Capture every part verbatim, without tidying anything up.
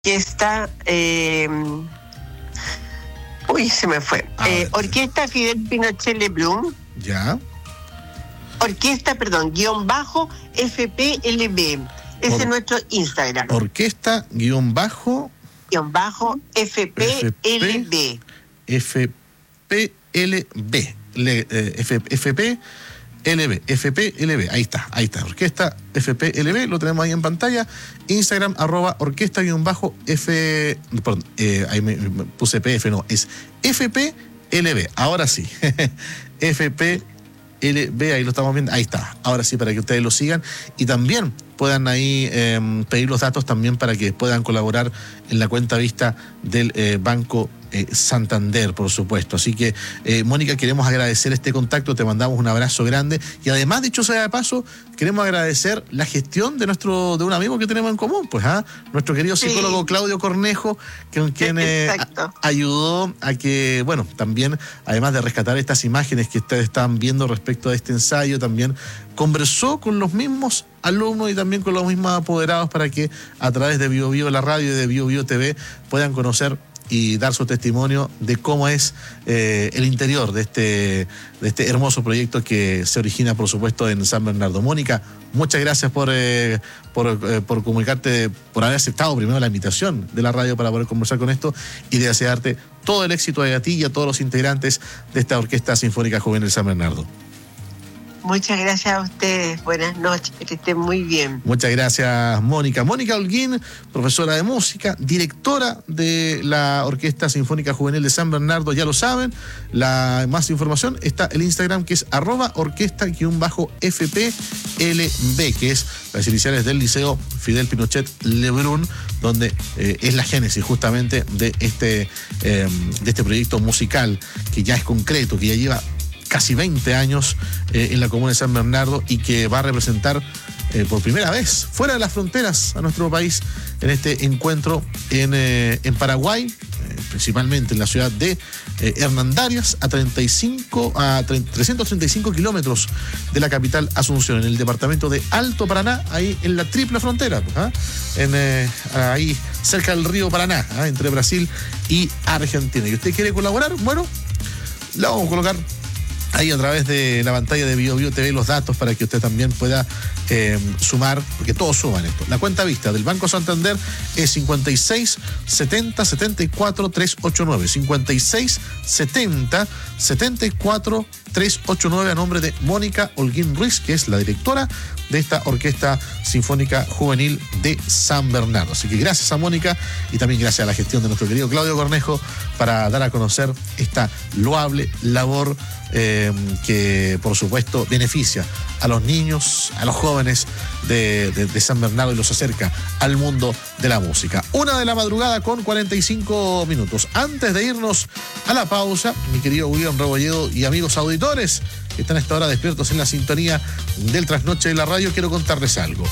orquesta, eh, uy, se me fue, eh, Orquesta Fidel Pinochet Lebrun. Ya. Orquesta, perdón, guión bajo F P L B. Ese Or- es nuestro Instagram. Orquesta, guión bajo. Guión bajo F P L B. F P L B. Le, eh, F, FP L B, F P L B, ahí está, ahí está, Orquesta F P L B, lo tenemos ahí en pantalla. Instagram, arroba orquesta guión bajo F, perdón, eh, ahí me, me puse P F, no, es F P L B, ahora sí, F P L B, ahí lo estamos viendo, ahí está, ahora sí, para que ustedes lo sigan y también puedan ahí eh, pedir los datos también para que puedan colaborar en la cuenta vista del eh, Banco Eh, Santander, por supuesto. Así que, eh, Mónica, queremos agradecer este contacto, te mandamos un abrazo grande y además, dicho sea de paso, queremos agradecer la gestión de nuestro de un amigo que tenemos en común, pues, ¿ah? Nuestro querido psicólogo sí. Claudio Cornejo, que, quien eh, a, ayudó a que, bueno, también, además de rescatar estas imágenes que ustedes están viendo respecto a este ensayo, también conversó con los mismos alumnos y también con los mismos apoderados para que a través de Bio Bio la radio y de Bio Bio T V puedan conocer y dar su testimonio de cómo es eh, el interior de este, de este hermoso proyecto que se origina, por supuesto, en San Bernardo. Mónica, muchas gracias por, eh, por, eh, por comunicarte, por haber aceptado primero la invitación de la radio para poder conversar con esto y de desearte todo el éxito a ti y a todos los integrantes de esta Orquesta Sinfónica Juvenil de San Bernardo. Muchas gracias a ustedes, buenas noches, que estén muy bien. Muchas gracias, Mónica. Mónica Holguín, profesora de música, directora de la Orquesta Sinfónica Juvenil de San Bernardo, ya lo saben. La más información está el Instagram, que es arroba orquesta-F P L B, que es las iniciales del Liceo Fidel Pinochet Lebrun, donde eh, es la génesis justamente de este, eh, de este proyecto musical que ya es concreto, que ya lleva casi veinte años eh, en la comuna de San Bernardo y que va a representar eh, por primera vez fuera de las fronteras a nuestro país en este encuentro en, eh, en Paraguay, eh, principalmente en la ciudad de eh, Hernandarias, a, treinta y cinco, a trescientos treinta y cinco kilómetros de la capital Asunción, en el departamento de Alto Paraná, ahí en la triple frontera, ¿ah? en, eh, ahí cerca del río Paraná, ¿ah? entre Brasil y Argentina. ¿Y usted quiere colaborar? Bueno, la vamos a colocar ahí a través de la pantalla de Bio Bio T V los datos para que usted también pueda eh, sumar, porque todos suman esto. La cuenta vista del Banco Santander es cincuenta y seis setenta setenta y cuatro trescientos ochenta y nueve. cincuenta y seis setenta setenta y cuatro trescientos ochenta y nueve a nombre de Mónica Holguín Ruiz, que es la directora de esta Orquesta Sinfónica Juvenil de San Bernardo. Así que gracias a Mónica y también gracias a la gestión de nuestro querido Claudio Cornejo para dar a conocer esta loable labor eh, que, por supuesto, beneficia a los niños, a los jóvenes de, de, de San Bernardo y los acerca al mundo de la música. Una de la madrugada con cuarenta y cinco minutos. Antes de irnos a la pausa, mi querido William Rebolledo y amigos auditores que están a esta hora despiertos en la sintonía del Trasnoche de la Radio, quiero contarles algo.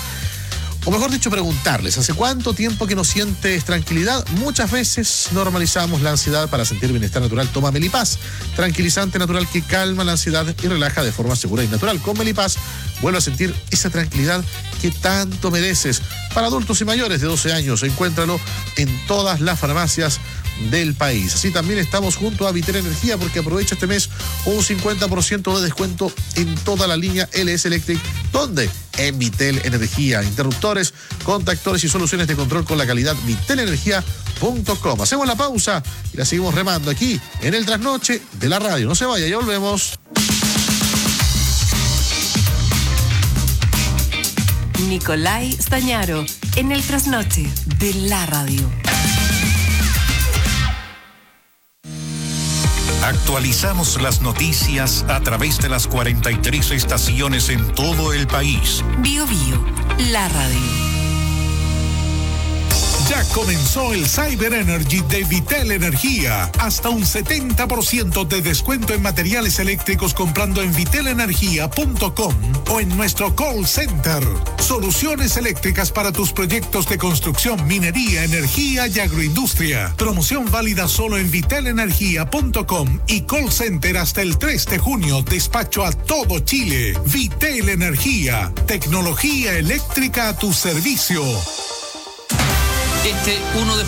O mejor dicho, preguntarles, ¿hace cuánto tiempo que no sientes tranquilidad? Muchas veces normalizamos la ansiedad. Para sentir bienestar natural, toma Melipaz, tranquilizante natural que calma la ansiedad y relaja de forma segura y natural. Con Melipaz, vuelve a sentir esa tranquilidad que tanto mereces. Para adultos y mayores de doce años, encuéntralo en todas las farmacias del país. Así también estamos junto a Vitel Energía, porque aprovecha este mes un cincuenta por ciento de descuento en toda la línea L S Electric. ¿Dónde? En Vitel Energía. Interruptores, contactores y soluciones de control con la calidad vitel energía punto com. Hacemos la pausa y la seguimos remando aquí en el Trasnoche de la Radio. No se vaya, ya volvemos. Nicolai Stañaro en el Trasnoche de la Radio. Actualizamos las noticias a través de las cuarenta y tres estaciones en todo el país. Bio Bio, la radio. Ya comenzó el Cyber Energy de Vitel Energía. Hasta un setenta por ciento de descuento en materiales eléctricos comprando en vitel energía punto com o en nuestro call center. Soluciones eléctricas para tus proyectos de construcción, minería, energía y agroindustria. Promoción válida solo en vitel energía punto com y call center hasta el tres de junio. Despacho a todo Chile. Vitel Energía. Tecnología eléctrica a tu servicio. este uno de